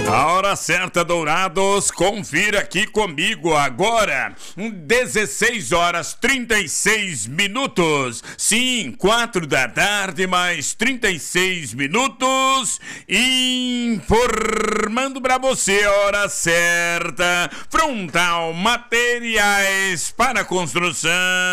A hora certa, Dourados, confira aqui comigo agora, 16 horas 36 minutos, sim, 4 da tarde, mais 36 minutos, informando pra você a hora certa, Frontal Materiais para Construção.